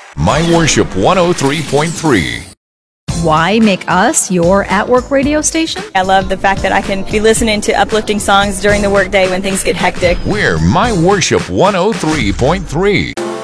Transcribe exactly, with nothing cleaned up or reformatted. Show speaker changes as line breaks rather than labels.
My Worship one oh three point three.
Why make us your at-work radio station?
I love the fact that I can be listening to uplifting songs during the workday when things get hectic.
We're My Worship one oh three point three.